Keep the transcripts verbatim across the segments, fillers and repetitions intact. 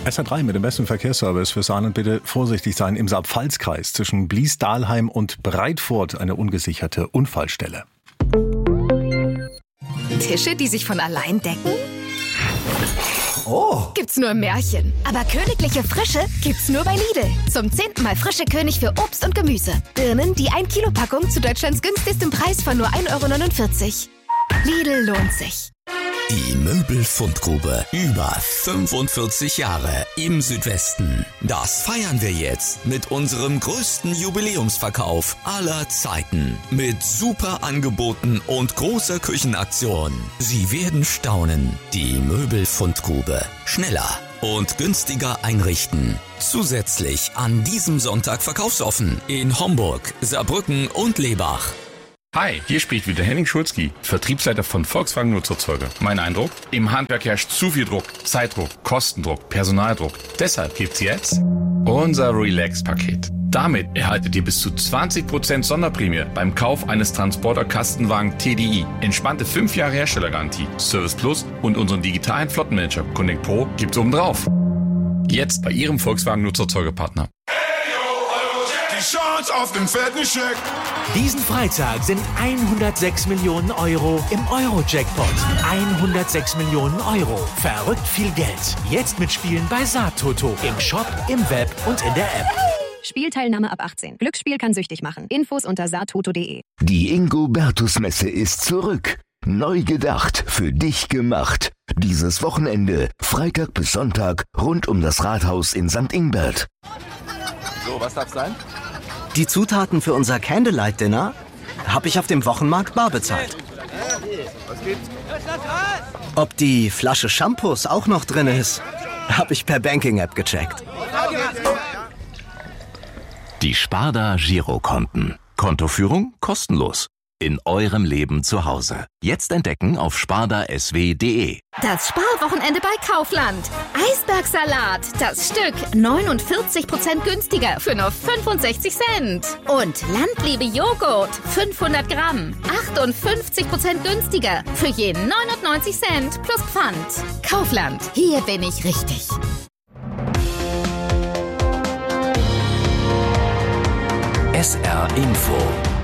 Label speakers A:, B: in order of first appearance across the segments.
A: S R drei mit dem besten Verkehrsservice für Saarland. Bitte vorsichtig sein. Im Saar-Pfalz-Kreis zwischen Blies-Dahlheim und Breitfurt eine ungesicherte Unfallstelle.
B: Tische, die sich von allein decken?
C: Oh!
B: Gibt's nur im Märchen. Aber königliche Frische gibt's nur bei Lidl. Zum zehnten Mal frische König für Obst und Gemüse. Birnen, die ein Kilo Packung zu Deutschlands günstigstem Preis von nur ein Euro neunundvierzig. Lidl lohnt sich.
D: Die Möbelfundgrube. Über fünfundvierzig Jahre im Südwesten. Das feiern wir jetzt mit unserem größten Jubiläumsverkauf aller Zeiten. Mit super Angeboten und großer Küchenaktion. Sie werden staunen. Die Möbelfundgrube. Schneller und günstiger einrichten. Zusätzlich an diesem Sonntag verkaufsoffen in Homburg, Saarbrücken und Lebach.
E: Hi, hier spricht wieder Henning Schulzki, Vertriebsleiter von Volkswagen Nutzerzeuger. Mein Eindruck? Im Handwerk herrscht zu viel Druck, Zeitdruck, Kostendruck, Personaldruck. Deshalb gibt's jetzt unser Relax-Paket. Damit erhaltet ihr bis zu zwanzig Prozent Sonderprämie beim Kauf eines Transporter-Kastenwagen T D I. Entspannte fünf Jahre Herstellergarantie, Service Plus und unseren digitalen Flottenmanager Connect Pro gibt's obendrauf. Jetzt bei Ihrem Volkswagen Nutzerzeugerpartner.
F: Chance auf den fetten Scheck.
G: Diesen Freitag sind hundertsechs Millionen Euro im Euro-Jackpot. hundertsechs Millionen Euro. Verrückt viel Geld. Jetzt mitspielen bei Saartoto. Im Shop, im Web und in der App.
H: Spielteilnahme ab achtzehn. Glücksspiel kann süchtig machen. Infos unter saartoto punkt de.
I: Die Ingo-Bertus-Messe ist zurück. Neu gedacht, für dich gemacht. Dieses Wochenende, Freitag bis Sonntag, rund um das Rathaus in Sankt Ingbert.
J: So, was darf's sein?
C: Die Zutaten für unser Candlelight-Dinner habe ich auf dem Wochenmarkt bar bezahlt.
J: Was gibt's?
C: Ob die Flasche Shampoos auch noch drin ist, habe ich per Banking-App gecheckt.
K: Die Sparda Girokonten. Kontoführung kostenlos. In eurem Leben zu Hause. Jetzt entdecken auf sparda s w punkt de.
B: Das Sparwochenende bei Kaufland. Eisbergsalat, das Stück neunundvierzig Prozent günstiger für nur fünfundsechzig Cent. Und Landliebe Joghurt, fünfhundert Gramm, achtundfünfzig Prozent günstiger für je neunundneunzig Cent plus Pfand. Kaufland, hier bin ich richtig.
K: S R Info.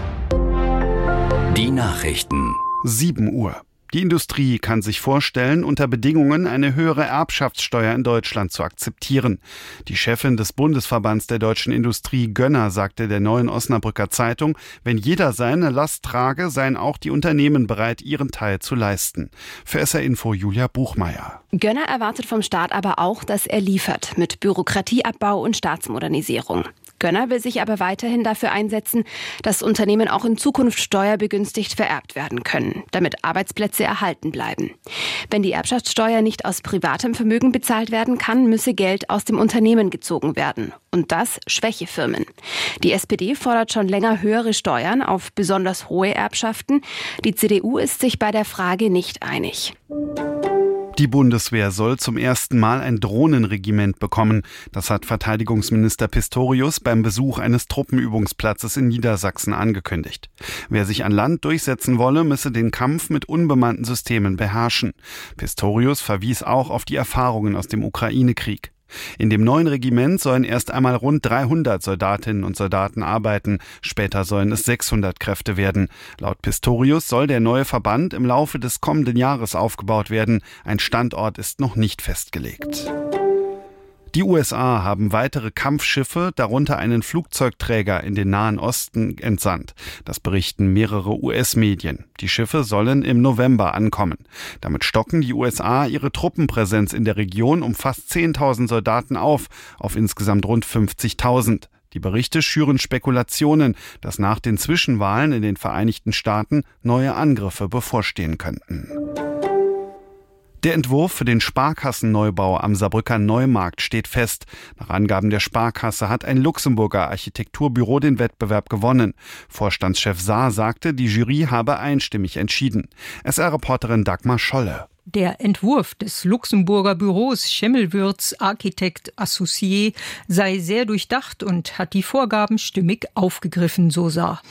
K: Die Nachrichten.
L: sieben Uhr. Die Industrie kann sich vorstellen, unter Bedingungen eine höhere Erbschaftssteuer in Deutschland zu akzeptieren. Die Chefin des Bundesverbands der deutschen Industrie, Gönner, sagte der Neuen Osnabrücker Zeitung, wenn jeder seine Last trage, seien auch die Unternehmen bereit, ihren Teil zu leisten. Für S R Info Julia Buchmeier.
M: Gönner erwartet vom Staat aber auch, dass er liefert, mit Bürokratieabbau und Staatsmodernisierung. Gönner will sich aber weiterhin dafür einsetzen, dass Unternehmen auch in Zukunft steuerbegünstigt vererbt werden können, damit Arbeitsplätze erhalten bleiben. Wenn die Erbschaftssteuer nicht aus privatem Vermögen bezahlt werden kann, müsse Geld aus dem Unternehmen gezogen werden. Und das schwäche Firmen. Die S P D fordert schon länger höhere Steuern auf besonders hohe Erbschaften. Die C D U ist sich bei der Frage nicht einig.
L: Die Bundeswehr soll zum ersten Mal ein Drohnenregiment bekommen. Das hat Verteidigungsminister Pistorius beim Besuch eines Truppenübungsplatzes in Niedersachsen angekündigt. Wer sich an Land durchsetzen wolle, müsse den Kampf mit unbemannten Systemen beherrschen. Pistorius verwies auch auf die Erfahrungen aus dem Ukraine-Krieg. In dem neuen Regiment sollen erst einmal rund dreihundert Soldatinnen und Soldaten arbeiten, später sollen es sechshundert Kräfte werden. Laut Pistorius soll der neue Verband im Laufe des kommenden Jahres aufgebaut werden. Ein Standort ist noch nicht festgelegt. Die U S A haben weitere Kampfschiffe, darunter einen Flugzeugträger, in den Nahen Osten entsandt. Das berichten mehrere U S-Medien. Die Schiffe sollen im November ankommen. Damit stocken die U S A ihre Truppenpräsenz in der Region um fast zehntausend Soldaten auf, auf insgesamt rund fünfzigtausend. Die Berichte schüren Spekulationen, dass nach den Zwischenwahlen in den Vereinigten Staaten neue Angriffe bevorstehen könnten. Der Entwurf für den Sparkassenneubau am Saarbrücker Neumarkt steht fest. Nach Angaben der Sparkasse hat ein Luxemburger Architekturbüro den Wettbewerb gewonnen. Vorstandschef Saar sagte, die Jury habe einstimmig entschieden. S R-Reporterin Dagmar Scholle.
N: Der Entwurf des Luxemburger Büros Schimmelwürz Architect Associé sei sehr durchdacht und hat die Vorgaben stimmig aufgegriffen, so Saar.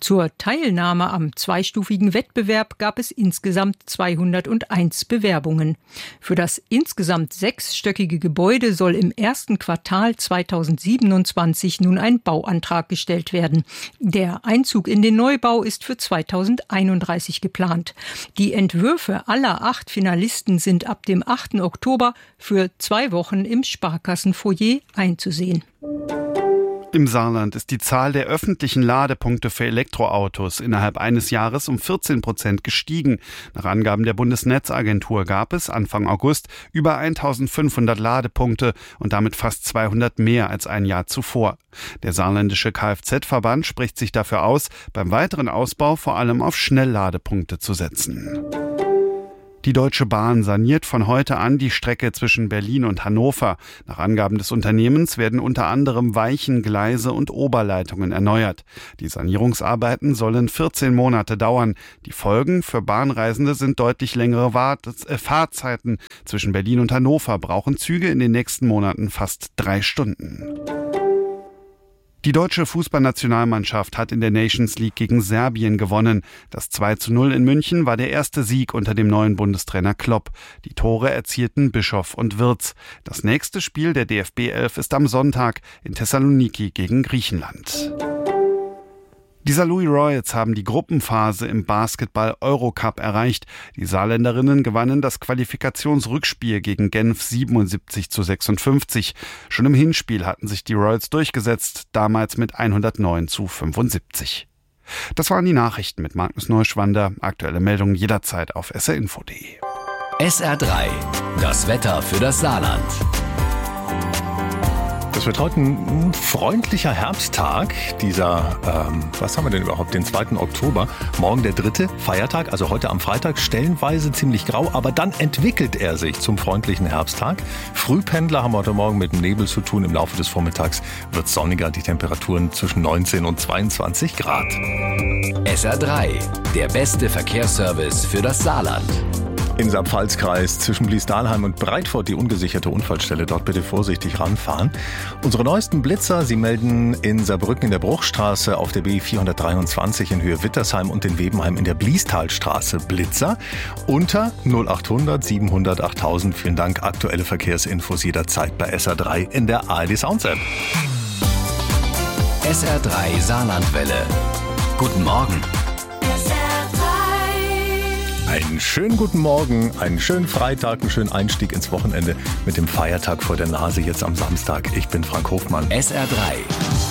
N: Zur Teilnahme am zweistufigen Wettbewerb gab es insgesamt zweihunderteins Bewerbungen. Für das insgesamt sechsstöckige Gebäude soll im ersten Quartal zweitausendsiebenundzwanzig nun ein Bauantrag gestellt werden. Der Einzug in den Neubau ist für zweitausendeinunddreißig geplant. Die Entwürfe aller acht Finalisten sind ab dem achten Oktober für zwei Wochen im Sparkassenfoyer einzusehen.
L: Im Saarland ist die Zahl der öffentlichen Ladepunkte für Elektroautos innerhalb eines Jahres um vierzehn Prozent gestiegen. Nach Angaben der Bundesnetzagentur gab es Anfang August über eintausendfünfhundert Ladepunkte und damit fast zweihundert mehr als ein Jahr zuvor. Der saarländische Kfz-Verband spricht sich dafür aus, beim weiteren Ausbau vor allem auf Schnellladepunkte zu setzen. Die Deutsche Bahn saniert von heute an die Strecke zwischen Berlin und Hannover. Nach Angaben des Unternehmens werden unter anderem Weichen, Gleise und Oberleitungen erneuert. Die Sanierungsarbeiten sollen vierzehn Monate dauern. Die Folgen für Bahnreisende sind deutlich längere Wart- äh, Fahrzeiten. Zwischen Berlin und Hannover brauchen Züge in den nächsten Monaten fast drei Stunden. Die deutsche Fußballnationalmannschaft hat in der Nations League gegen Serbien gewonnen. Das zwei zu null in München war der erste Sieg unter dem neuen Bundestrainer Klopp. Die Tore erzielten Bischof und Wirtz. Das nächste Spiel der D F B elf ist am Sonntag in Thessaloniki gegen Griechenland. Die Saarlouis Royals haben die Gruppenphase im Basketball-Eurocup erreicht. Die Saarländerinnen gewannen das Qualifikationsrückspiel gegen Genf siebenundsiebzig zu sechsundfünfzig. Schon im Hinspiel hatten sich die Royals durchgesetzt, damals mit hundertneun zu fünfundsiebzig. Das waren die Nachrichten mit Magnus Neuschwander. Aktuelle Meldungen jederzeit auf s r info punkt d e.
D: S R drei, das Wetter für das Saarland.
A: Es wird heute ein freundlicher Herbsttag, dieser, ähm, was haben wir denn überhaupt, den zweiten Oktober. Morgen der dritte Feiertag, also heute am Freitag, stellenweise ziemlich grau, aber dann entwickelt er sich zum freundlichen Herbsttag. Frühpendler haben heute Morgen mit dem Nebel zu tun. Im Laufe des Vormittags wird es sonniger, die Temperaturen zwischen neunzehn und zweiundzwanzig Grad.
D: S R drei, der beste Verkehrsservice für das Saarland.
A: Im Saarpfalzkreis zwischen Bliesdahlheim und Breitfurt die ungesicherte Unfallstelle. Dort bitte vorsichtig ranfahren. Unsere neuesten Blitzer, Sie melden in Saarbrücken in der Bruchstraße auf der B vierhundertdreiundzwanzig in Höhe Wittersheim und in Webenheim in der Bliestalstraße Blitzer. Unter null achthundert siebenhundert achttausend. Vielen Dank. Aktuelle Verkehrsinfos jederzeit bei S R drei in der A R D Sounds App.
D: S R drei Saarlandwelle. Guten Morgen.
A: Einen schönen guten Morgen, einen schönen Freitag, einen schönen Einstieg ins Wochenende mit dem Feiertag vor der Nase jetzt am Samstag. Ich bin Frank Hofmann.
D: S R drei.